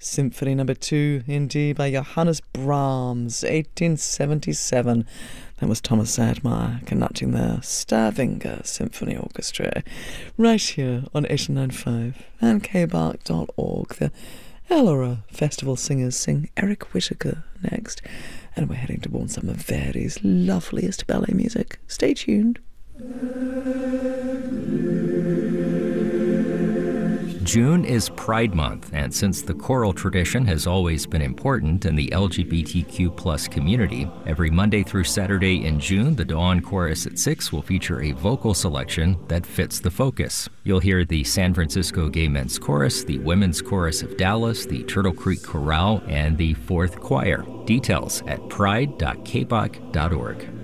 Symphony No. 2 in D by Johannes Brahms, 1877. That was Thomas Sadmeyer conducting the Stavanger Symphony Orchestra right here on 895 and kbark.org. The Ellora Festival singers sing Eric Whittaker next, and we're heading towards some of Verdi's loveliest ballet music. Stay tuned. June is Pride Month, and since the choral tradition has always been important in the LGBTQ+ community, every Monday through Saturday in June, the Dawn Chorus at 6 will feature a vocal selection that fits the focus. You'll hear the San Francisco Gay Men's Chorus, the Women's Chorus of Dallas, the Turtle Creek Chorale, and the Fourth Choir. Details at pride.kbach.org.